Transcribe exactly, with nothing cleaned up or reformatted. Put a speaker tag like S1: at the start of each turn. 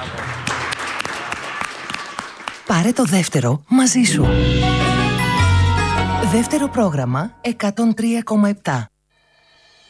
S1: Πάρε το δεύτερο μαζί σου. Δεύτερο πρόγραμμα εκατόν τρία κόμμα επτά.